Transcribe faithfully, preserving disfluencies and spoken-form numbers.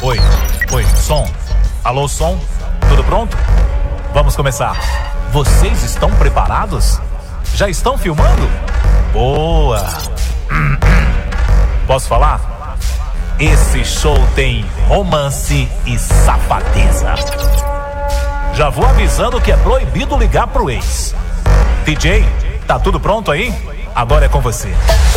Oi, oi, som. Alô, som? Tudo pronto? Vamos começar. Vocês estão preparados? Já estão filmando? Boa! Hum, hum. Posso falar? Esse show tem romance e safadeza. Já vou avisando que é proibido ligar pro ex. D J, tá tudo pronto aí? Agora é com você.